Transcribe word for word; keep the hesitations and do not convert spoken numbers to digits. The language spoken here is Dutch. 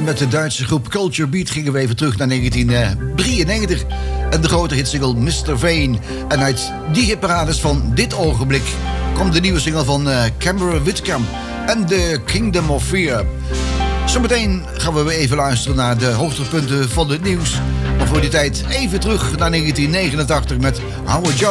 met de Duitse groep Culture Beat gingen we even terug naar negentien drieënnegentig. En de grote hitsingle mister Vane. En uit die hitparades van dit ogenblik komt de nieuwe single van uh, Cameron Whitcomb en The Kingdom of Fear. Zometeen gaan we weer even luisteren naar de hoogtepunten van het nieuws. Maar voor die tijd even terug naar negentien negenentachtig met Howard Jones.